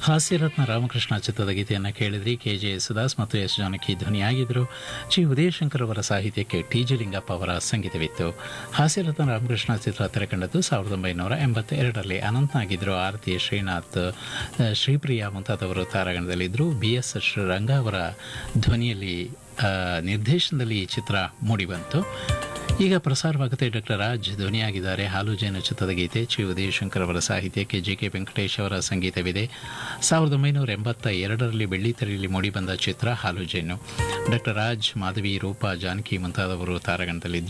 ಹಾಸ್ಯರತ್ನ ರಾಮಕೃಷ್ಣ ಚಿತ್ರದ ಗೀತೆಯನ್ನು ಕೇಳಿದ್ರಿ. KJ ಯೇಸುದಾಸ್ ಮತ್ತು ಎಸ್ ಜಾನಕಿ ಧ್ವನಿಯಾಗಿದ್ದರು. ಚಿ ಉದಯಶಂಕರ್ ಅವರ ಸಾಹಿತ್ಯಕ್ಕೆ TG ಲಿಂಗಪ್ಪ ಅವರ ಸಂಗೀತವಿತ್ತು. ಹಾಸ್ಯರತ್ನ ರಾಮಕೃಷ್ಣ ಚಿತ್ರ ತೆರೆಕಂಡದ್ದು 1982ರಲ್ಲಿ. ಅನಂತನಾಗಿದ್ದರು. ಆರತಿ, ಶ್ರೀನಾಥ್, ಶ್ರೀಪ್ರಿಯಾ ಮುಂತಾದವರು ತಾರಾಗಣದಲ್ಲಿದ್ದರು. BS ರಂಗ ಅವರ ಧ್ವನಿಯಲ್ಲಿ ನಿರ್ದೇಶನದಲ್ಲಿ ಈ ಚಿತ್ರ ಮೂಡಿಬಂತು. ಈಗ ಪ್ರಸಾರವಾಗುತ್ತೆ. ಡಾಕ್ಟರ್ ರಾಜ್ ಧ್ವನಿಯಾಗಿದ್ದಾರೆ. ಹಾಲು ಜೇನು ಚಿತ್ರದ ಗೀತೆ. ಚಿ ಉದಯಶಂಕರ್ ಅವರ ಸಾಹಿತ್ಯಕ್ಕೆ JK ವೆಂಕಟೇಶ್ ಅವರ ಸಂಗೀತವಿದೆ. 1982ರಲ್ಲಿ ಬೆಳ್ಳಿತೆರೆಯಲ್ಲಿ ಮೂಡಿಬಂದ ಚಿತ್ರ ಹಾಲು ಜೇನು. ಡಾಕ್ಟರ್ ರಾಜ್, ಮಾಧವಿ, ರೂಪಾ, ಜಾನಕಿ ಮುಂತಾದವರು ತಾರಾಗಣದಲ್ಲಿದ್ದರು.